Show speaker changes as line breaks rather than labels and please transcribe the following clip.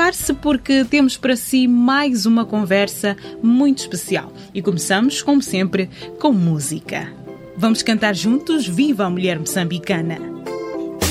Prepare-se porque temos para si mais uma conversa muito especial. E começamos, como sempre, com música. Vamos cantar juntos Viva a Mulher Moçambicana!